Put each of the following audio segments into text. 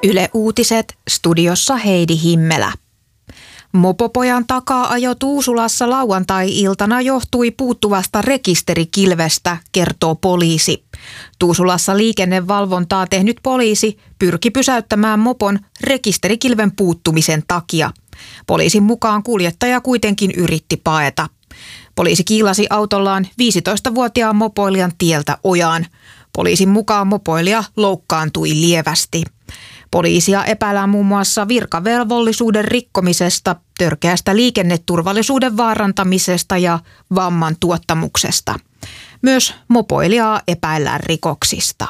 Yle Uutiset, studiossa Heidi Himmelä. Mopopojan takaa-ajo Tuusulassa lauantai-iltana johtui puuttuvasta rekisterikilvestä, kertoo poliisi. Tuusulassa liikennevalvontaa tehnyt poliisi pyrki pysäyttämään mopon rekisterikilven puuttumisen takia. Poliisin mukaan kuljettaja kuitenkin yritti paeta. Poliisi kiilasi autollaan 15-vuotiaan mopoilijan tieltä ojaan. Poliisin mukaan mopoilija loukkaantui lievästi. Poliisia epäillään muun muassa virkavelvollisuuden rikkomisesta, törkeästä liikenneturvallisuuden vaarantamisesta ja vamman tuottamuksesta. Myös mopoilijaa epäillään rikoksista.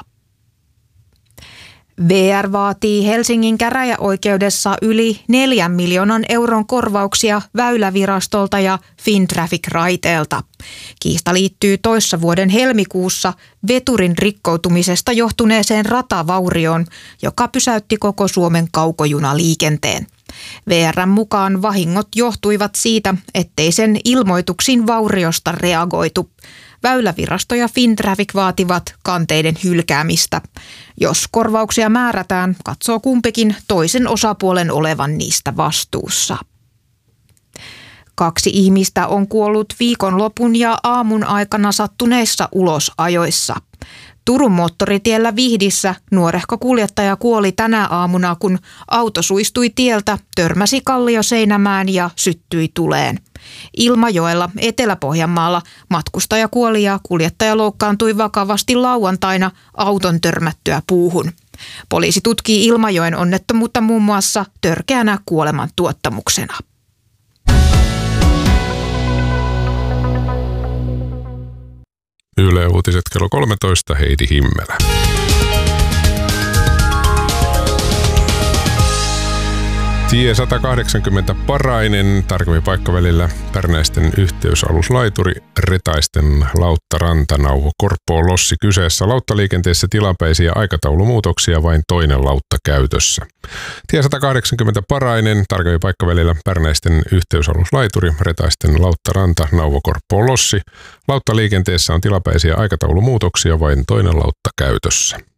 VR vaatii Helsingin käräjäoikeudessa yli 4 miljoonan euron korvauksia Väylävirastolta ja Fintraffic-raiteelta. Kiista liittyy toissa vuoden helmikuussa veturin rikkoutumisesta johtuneeseen ratavaurioon, joka pysäytti koko Suomen kaukojunaliikenteen. VR:n mukaan vahingot johtuivat siitä, ettei sen ilmoituksiin vauriosta reagoitu. Väylävirasto ja Fintraffic vaativat kanteiden hylkäämistä. Jos korvauksia määrätään, katsoo kumpikin toisen osapuolen olevan niistä vastuussa. 2 ihmistä on kuollut viikonlopun ja aamun aikana sattuneissa ulosajoissa. Turun moottoritiellä Vihdissä nuorehko kuljettaja kuoli tänä aamuna, kun auto suistui tieltä, törmäsi Kallioseinämään ja syttyi tuleen. Ilmajoella Etelä-Pohjanmaalla matkustaja kuoli ja kuljettaja loukkaantui vakavasti lauantaina auton törmättyä puuhun. Poliisi tutkii Ilmajoen onnettomuutta muun muassa törkeänä kuolemantuottamuksena. Yle Uutiset kello 13, Heidi Himmelä. Tie 180 Parainen, tarkemmin paikkavälillä Pärnäisten yhteysaluslaituri, Retaisten Lauttaranta, Nauvo Korppoo Lossi kyseessä. Lauttaliikenteessä tilapäisiä aikataulumuutoksia, vain toinen lautta käytössä. Tie 180 Parainen, tarkemmin paikkavälillä Pärnäisten yhteysaluslaituri, Retaisten Lauttaranta, Nauvo Korppoo Lossi. Lauttaliikenteessä on tilapäisiä aikataulumuutoksia, vain toinen lautta käytössä.